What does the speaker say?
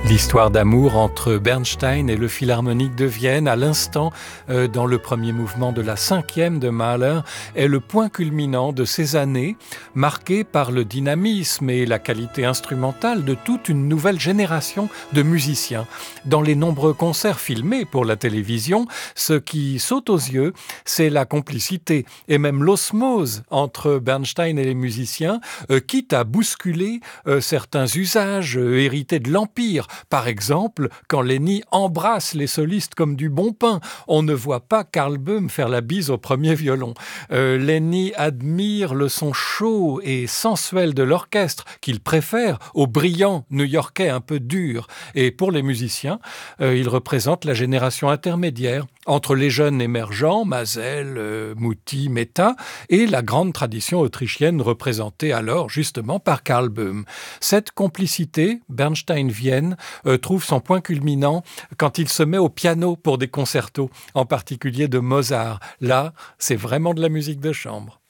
L'histoire d'amour entre Bernstein et le Philharmonique de Vienne, à l'instant, dans le premier mouvement de la 5e de Mahler, est le point culminant de ces années, marquées par le dynamisme et la qualité instrumentale de toute une nouvelle génération de musiciens. Dans les nombreux concerts filmés pour la télévision, ce qui saute aux yeux, c'est la complicité et même l'osmose entre Bernstein et les musiciens, quitte à bousculer certains usages hérités de l'Empire. Par exemple, quand Lenny embrasse les solistes comme du bon pain, on ne voit pas Karl Böhm faire la bise au premier violon. Lenny admire le son chaud et sensuel de l'orchestre, qu'il préfère au brillant new-yorkais un peu dur. Et pour les musiciens, il représente la génération intermédiaire entre les jeunes émergents, Mazel, Muti, Mehta, et la grande tradition autrichienne représentée alors justement par Karl Böhm. Cette complicité, Bernstein-Vienne, trouve son point culminant quand il se met au piano pour des concertos, en particulier de Mozart. Là, c'est vraiment de la musique de chambre.